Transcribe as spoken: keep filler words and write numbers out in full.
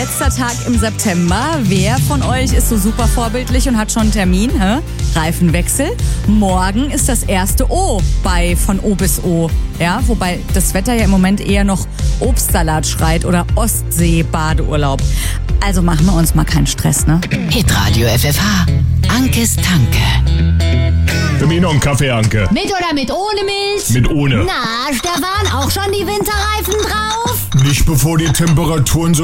Letzter Tag im September. Wer von euch ist so super vorbildlich und hat schon einen Termin? Hä? Reifenwechsel. Morgen ist das erste O bei von O bis O. Ja, wobei das Wetter ja im Moment eher noch Obstsalat schreit oder Ostsee-Badeurlaub. Also machen wir uns mal keinen Stress, ne? Hitradio F F H. Ankes Tanke. Für mich noch einen Kaffee, Anke. Mit oder mit ohne Milch? Mit ohne. Na, Stefan, auch schon die Winterreifen drauf? Nicht bevor die Temperaturen so